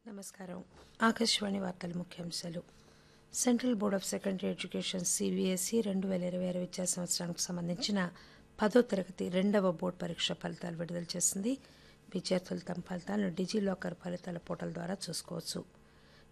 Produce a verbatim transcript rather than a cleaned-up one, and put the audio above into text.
నమస్కారం. ఆకాశవాణి వార్తల ముఖ్యాంశాలు. Central board of secondary education CBSE రెండు వేల ఇరవై ఆరు విద్యా సంవత్సరానికి సంబంధించిన పదో తరగతి రెండవ బోర్డు పరీక్ష ఫలితాలు విడుదల చేసింది. విద్యార్థులు తమ ఫలితాలను డిజీ లాకర్ ఫలితాల పోర్టల్ ద్వారా చూసుకోవచ్చు.